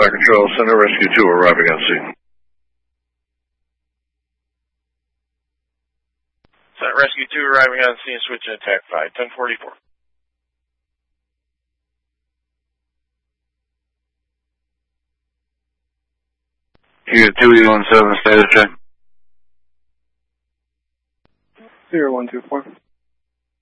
Fire Control Center, Rescue 2 arriving on scene. Center Rescue 2 arriving on scene, switching attack 5, 1044. Unit 2E17, status check. 0124.